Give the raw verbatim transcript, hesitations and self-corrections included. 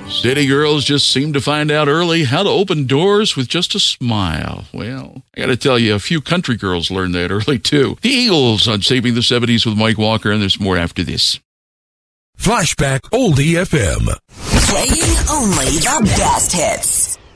City girls just seem to find out early how to open doors with just a smile. Well, I got to tell you, a few country girls learned that early, too. The Eagles on Saving the seventies with Mike Walker, and there's more after this. Flashback Oldie F M. Playing only the best hits.